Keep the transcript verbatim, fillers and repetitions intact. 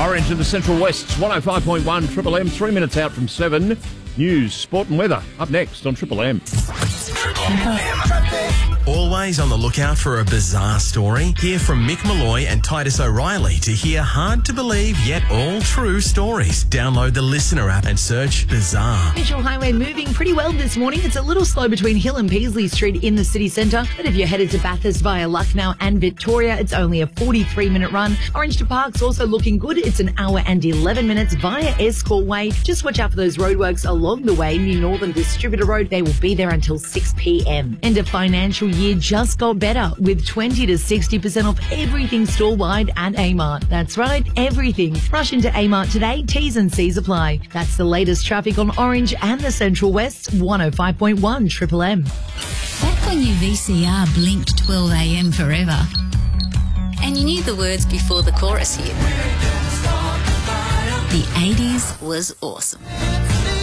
Orange in the Central West, one oh five point one Triple M, three minutes out from seven. News, sport and weather, up next on Triple M. Always on the lookout for a bizarre story? Hear from Mick Malloy and Titus O'Reilly to hear hard-to-believe yet all-true stories. Download the Listener app and search Bizarre. Mitchell Highway moving pretty well this morning. It's a little slow between Hill and Peasley Street in the city centre, but if you're headed to Bathurst via Lucknow and Victoria, it's only a forty-three minute run. Orange to Park's also looking good. It's an hour and eleven minutes via Escort Way. Just watch out for those roadworks along the way near Northern Distributor Road. They will be there until six p.m. End of financial year just got better with twenty to sixty percent off everything store-wide at Amart. That's right, everything. Rush into Amart today. T's and C's apply. That's the latest traffic on Orange and the Central West, one oh five point one Triple M. Back when your V C R blinked twelve a.m. forever and you knew the words before the chorus hit, the eighties was awesome.